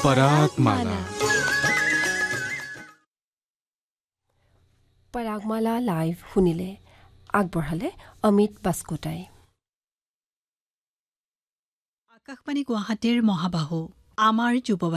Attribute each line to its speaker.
Speaker 1: পৰাগমালা।
Speaker 2: পৰাগমালা live শুনিলে, আগবঢ়ালে অমিত বাস্কোটাই।
Speaker 3: আকাশবাণী গুৱাহাটীৰ মহাবাহু আমাৰ যুৱ